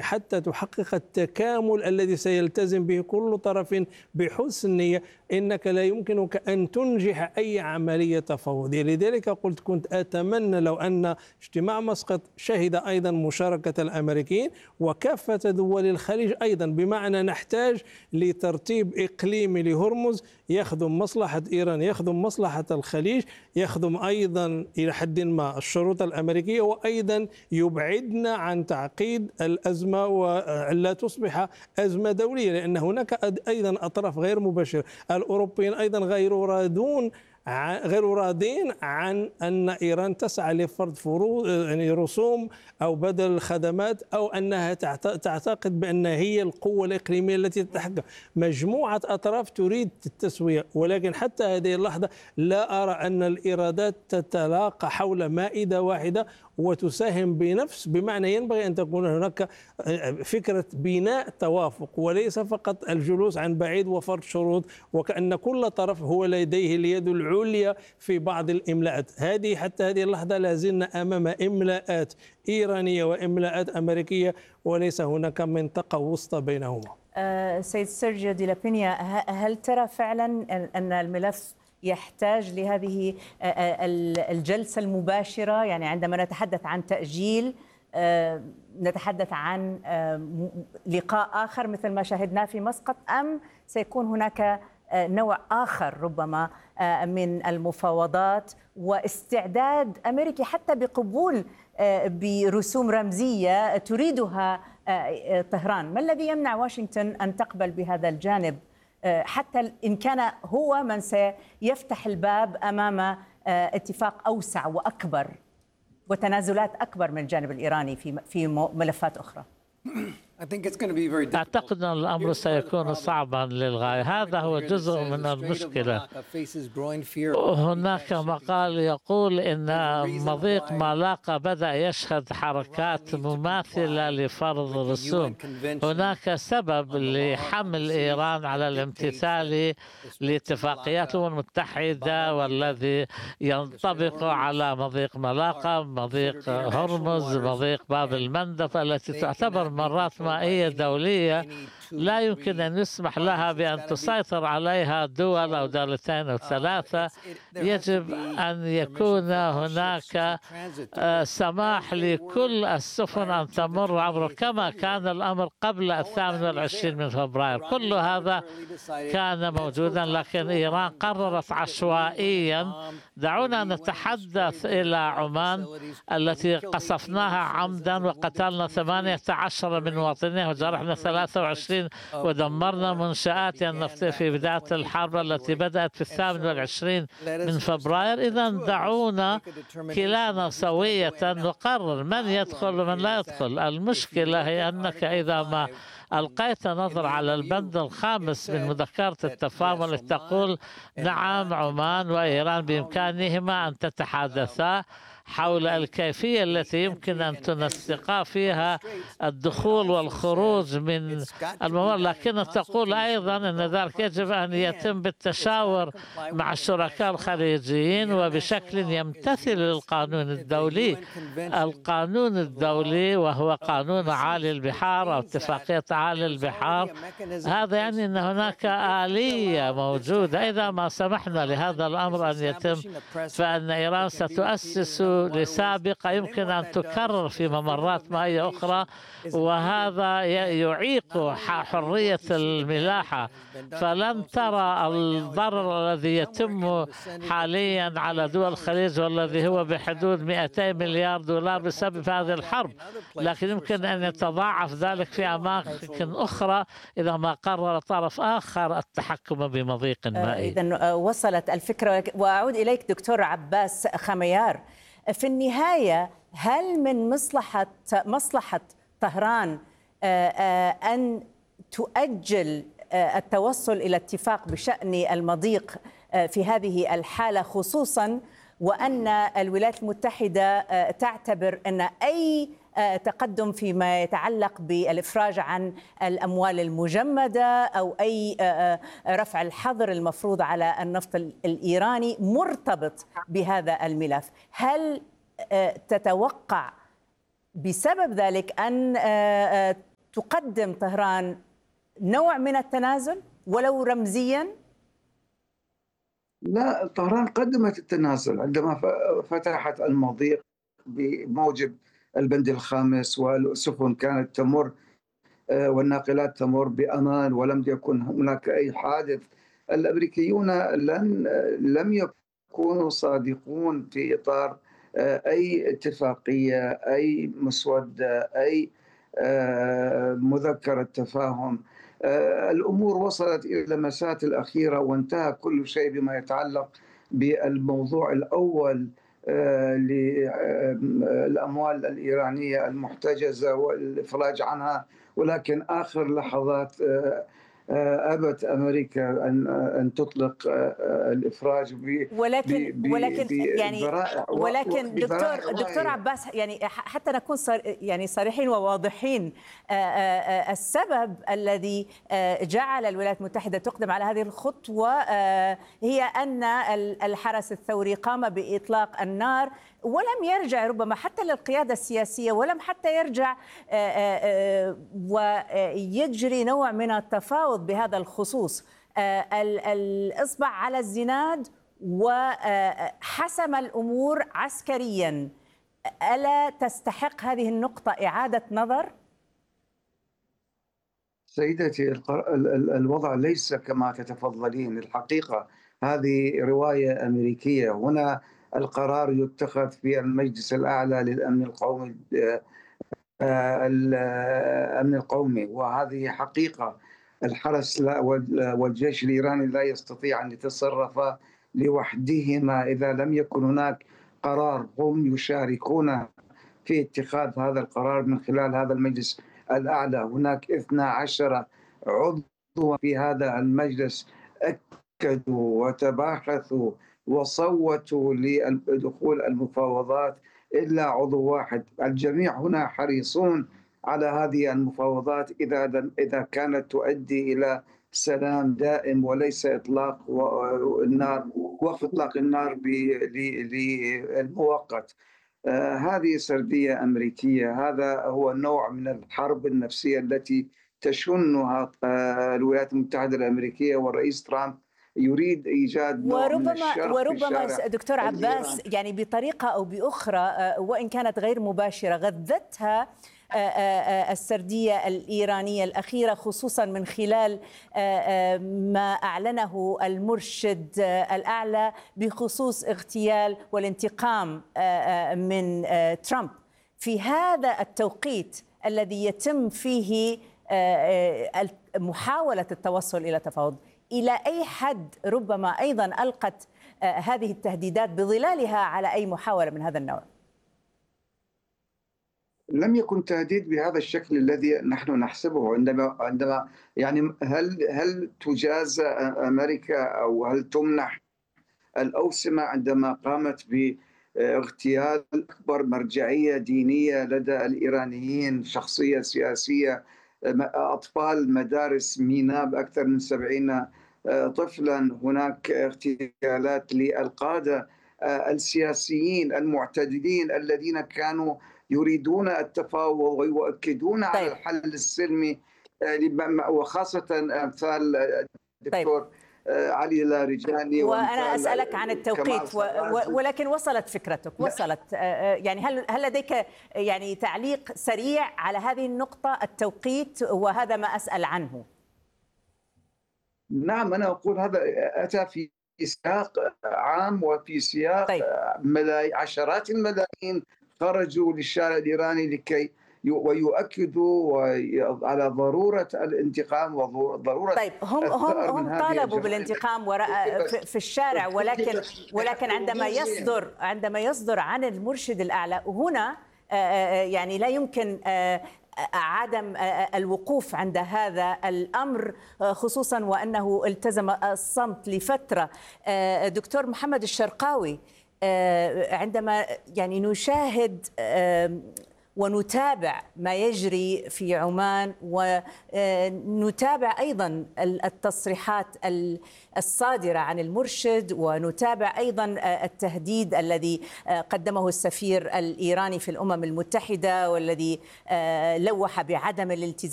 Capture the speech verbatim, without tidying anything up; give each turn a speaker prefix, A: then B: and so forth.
A: حتى تحقق التكامل الذي سيلتزم به كل طرف بحسن نية، إنك لا يمكنك أن تنجح أي عملية تفاوضية. لذلك قلت كنت أتمنى لو أن اجتماع مسقط شهد أيضا مشاركة الأمريكيين وكافة دول الخليج أيضا، بمعنى نحتاج لترتيب إقليمي لهرمز يخدم مصلحة إيران، يخدم مصلحة الخليج، يخدم أيضا إلى حد ما الشروط الأمريكية، وأيضا يبعدنا عن تعقيد الأزمة ولا تصبح أزمة دولية، لأن هناك أيضا أطراف غير مباشرة. الأوروبيين أيضا غير رادون غير راضين عن أن إيران تسعى لفرض فروض يعني رسوم أو بدل الخدمات، أو أنها تعتقد بأنها هي القوة الإقليمية التي تتحكم. مجموعة أطراف تريد التسوية، ولكن حتى هذه اللحظة لا أرى أن الإرادات تتلاقى حول مائدة واحدة وتساهم بنفس، بمعنى ينبغي أن تكون هناك فكرة بناء توافق وليس فقط الجلوس عن بعيد وفرض شروط، وكأن كل طرف هو لديه اليد العليا في بعض الإملاءات. هذه حتى هذه اللحظة لازلنا أمام إملاءات إيرانية وإملاءات أمريكية، وليس هناك منطقة وسطى بينهما.
B: أه سيد سيرجيو دي لابينيا، هل ترى فعلا أن الملف يحتاج لهذه الجلسة المباشرة؟ يعني عندما نتحدث عن تأجيل نتحدث عن لقاء آخر مثل ما شاهدناه في مسقط، أم سيكون هناك نوع آخر ربما من المفاوضات واستعداد أمريكي حتى بقبول برسوم رمزية تريدها طهران؟ ما الذي يمنع واشنطن أن تقبل بهذا الجانب حتى إن كان هو من سيفتح الباب أمام اتفاق أوسع وأكبر وتنازلات أكبر من الجانب الإيراني في في ملفات أخرى؟
C: أعتقد أن الأمر سيكون صعبا للغاية. هذا هو جزء من المشكلة. هناك مقال يقول أن مضيق مالاقا بدأ يشهد حركات مماثلة لفرض رسوم. هناك سبب لحمل إيران على الامتثال لاتفاقيات الأمم المتحدة والذي ينطبق على مضيق مالاقا، مضيق هرمز، مضيق باب المندب، التي تعتبر مرات مائية دولية لا يمكن أن يسمح لها بأن تسيطر عليها دول أو دولتين أو ثلاثة. يجب أن يكون هناك سماح لكل السفن أن تمر عبره كما كان الأمر قبل الثامن والعشرين من فبراير. كل هذا كان موجودا، لكن إيران قررت عشوائيا دعونا نتحدث إلى عمان التي قصفناها عمدا وقتلنا ثمانية عشر من مواطنيها وجرحنا ثلاثة وعشرين ودمرنا منشآتها النفطية في بداية الحرب التي بدأت في الثامن والعشرين من فبراير. إذا دعونا كلانا سوية نقرر من يدخل ومن لا يدخل. المشكلة هي أنك إذا ما ألقيت نظر على البند الخامس من مذكرة التفاهم التي تقول نعم عمان وإيران بإمكانهما أن تتحادثا حول الكيفية التي يمكن أن تنسقا فيها الدخول والخروج من الممر، لكن تقول أيضا أن ذلك يجب أن يتم بالتشاور مع الشركاء الخليجيين وبشكل يمتثل للقانون الدولي. القانون الدولي وهو قانون عالي البحار أو اتفاقية عالي البحار، هذا يعني أن هناك آلية موجودة. إذا ما سمحنا لهذا الأمر أن يتم فإن إيران ستؤسس لسابقة يمكن أن تكرر في ممرات مائية أخرى، وهذا يعيق حرية الملاحة. فلن ترى الضرر الذي يتم حاليا على دول الخليج والذي هو بحدود مئتي مليار دولار بسبب هذه الحرب، لكن يمكن أن يتضاعف ذلك في أماكن أخرى إذا ما قرر طرف آخر التحكم بمضيق مائي.
B: إذن وصلت الفكرة. وأعود إليك دكتور عباس خميار، في النهاية هل من مصلحة مصلحة طهران أن تؤجل التوصل إلى اتفاق بشأن المضيق في هذه الحالة، خصوصا وأن الولايات المتحدة تعتبر أن أي تقدم فيما يتعلق بالإفراج عن الأموال المجمدة أو أي رفع الحظر المفروض على النفط الإيراني مرتبط بهذا الملف؟ هل تتوقع بسبب ذلك أن تقدم طهران نوع من التنازل ولو رمزيا؟
D: لا، طهران قدمت التنازل عندما فتحت المضيق بموجب البند الخامس، والسفن كانت تمر والناقلات تمر بأمان ولم يكن هناك أي حادث. الأمريكيون لن لم يكونوا صادقون في إطار أي اتفاقية، أي مسودة، أي مذكرة تفاهم. الأمور وصلت إلى اللمسات الأخيرة وانتهى كل شيء بما يتعلق بالموضوع الأول للأموال الإيرانية المحتجزة والإفراج عنها، ولكن آخر لحظات أبت أمريكا أن أن تطلق الإفراج ب
B: ولكن
D: ب
B: ولكن يعني ولكن دكتور دكتور عباس، يعني حتى نكون صار يعني صريحين وواضحين، السبب الذي جعل الولايات المتحدة تقدم على هذه الخطوة هي أن الحرس الثوري قام بإطلاق النار ولم يرجع ربما حتى للقيادة السياسية، ولم حتى يرجع ويجري نوع من التفاوض بهذا الخصوص. الإصبع على الزناد وحسم الأمور عسكريا. ألا تستحق هذه النقطة إعادة نظر؟
D: سيدتي، الوضع ليس كما تتفضلين. الحقيقة هذه رواية أمريكية. هنا القرار يتخذ في المجلس الأعلى للأمن القومي الأمن القومي وهذه حقيقة. الحرس والجيش الإيراني لا يستطيع أن يتصرفا لوحدهما إذا لم يكن هناك قرار هم يشاركون في اتخاذ هذا القرار من خلال هذا المجلس الأعلى. هناك اثنا عشر عضوا في هذا المجلس أكدوا وتباحثوا وصوتوا لدخول المفاوضات إلا عضو واحد. الجميع هنا حريصون على هذه المفاوضات إذا إذا كانت تؤدي إلى سلام دائم وليس إطلاق النار، وقف إطلاق النار للمؤقت. آه هذه سردية أمريكية. هذا هو نوع من الحرب النفسية التي تشنها آه الولايات المتحدة الأمريكية، والرئيس ترامب يريد إيجاد نوع
B: وربما
D: من الشرق
B: وربما
D: في
B: دكتور عباس، يعني بطريقة أو بأخرى وإن كانت غير مباشرة غذتها السردية الإيرانية الأخيرة، خصوصا من خلال ما أعلنه المرشد الأعلى بخصوص اغتيال والانتقام من ترامب في هذا التوقيت الذي يتم فيه محاولة التوصل إلى تفاوض. إلى أي حد ربما أيضا ألقت هذه التهديدات بظلالها على أي محاولة من هذا النوع؟
D: لم يكن تهديد بهذا الشكل الذي نحن نحسبه. عندما عندما يعني هل هل تجازى أمريكا أو هل تمنح الأوسمة عندما قامت باغتيال أكبر مرجعية دينية لدى الإيرانيين، شخصية سياسية، أطفال مدارس ميناء بأكثر من سبعين طفلا؟ هناك اغتيالات للقادة السياسيين المعتدلين الذين كانوا يريدون التفاوض ويؤكدون طيب. على الحل السلمي، وخاصة أمثال الدكتور طيب. علي لاریجانی.
B: وأنا أسألك عن التوقيت و... ولكن وصلت فكرتك، وصلت يعني هل هل لديك يعني تعليق سريع على هذه النقطة، التوقيت، وهذا ما أسأل عنه؟
D: نعم، أنا أقول هذا أتى في سياق عام وفي سياق طيب. ملاي... عشرات الملايين خرجوا للشارع الإيراني لكي ويؤكدوا على ضرورة الانتقام وضرورة
B: طيب هم هم هم طالبوا بالانتقام وراء في الشارع، ولكن ولكن عندما يصدر عندما يصدر عن المرشد الأعلى هنا يعني لا يمكن عدم الوقوف عند هذا الأمر، خصوصا وأنه التزم الصمت لفترة. دكتور محمد الشرقاوي، عندما يعني نشاهد ونتابع ما يجري في عمان ونتابع أيضا التصريحات الصادرة عن المرشد، ونتابع أيضا التهديد الذي قدمه السفير الإيراني في الأمم المتحدة والذي لوح بعدم الالتزام